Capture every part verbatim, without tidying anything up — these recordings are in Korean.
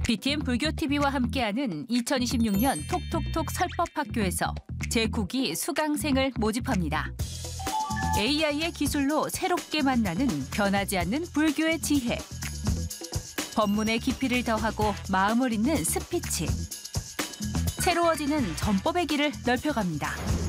비티엠 불교티비와 함께하는 이천이십육 년 톡톡톡 설법학교에서 제국이 수강생을 모집합니다. 에이아이의 기술로 새롭게 만나는 변하지 않는 불교의 지혜. 법문의 깊이를 더하고 마음을 잇는 스피치. 새로워지는 전법의 길을 넓혀갑니다.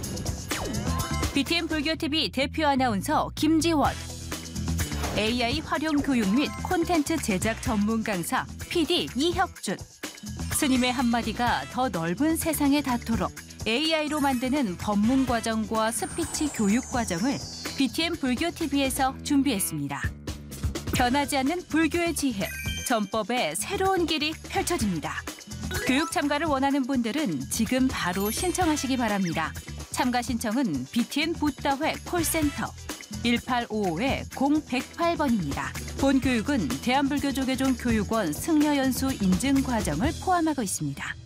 비티엠 불교티비 대표 아나운서 김지원. 에이아이 활용 교육 및 콘텐츠 제작 전문 강사 피디 이혁준. 스님의 한마디가 더 넓은 세상에 닿도록 에이아이로 만드는 법문 과정과 스피치 교육 과정을 비티엠 불교티비에서 준비했습니다. 변하지 않는 불교의 지혜, 전법의 새로운 길이 펼쳐집니다. 교육 참가를 원하는 분들은 지금 바로 신청하시기 바랍니다. 참가 신청은 비티엠 붓다회 콜센터 일팔오오 공백팔 번입니다. 본 교육은 대한불교조계종 교육원 승려연수 인증 과정을 포함하고 있습니다.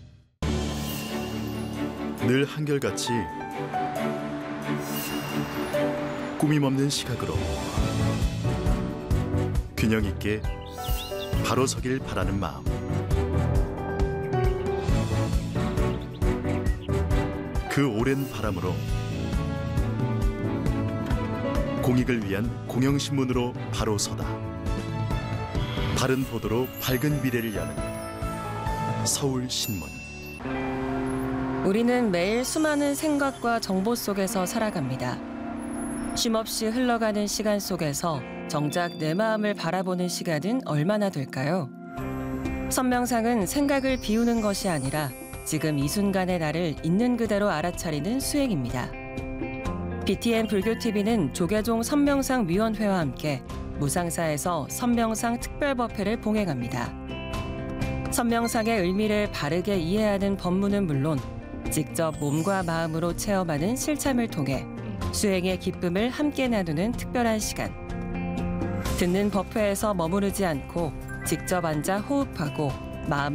늘 한결같이 꾸밈 없는 시각으로 균형 있게 바로 서길 바라는 마음. 그 오랜 바람으로 공익을 위한 공영신문으로 바로 서다. 바른 보도로 밝은 미래를 여는 서울신문. 우리는 매일 수많은 생각과 정보 속에서 살아갑니다. 쉼없이 흘러가는 시간 속에서 정작 내 마음을 바라보는 시간은 얼마나 될까요? 선명상은 생각을 비우는 것이 아니라 지금 이 순간의 나를 있는 그대로 알아차리는 수행입니다. 비티엠 불교티비는 조계종 선명상 위원회와 함께 무상사에서 선명상 특별법회를 봉행합니다. 선명상의 의미를 바르게 이해하는 법문은 물론 직접 몸과 마음으로 체험하는 실참을 통해 수행의 기쁨을 함께 나누는 특별한 시간. 듣는 법회에서 머무르지 않고 직접 앉아 호흡하고 마음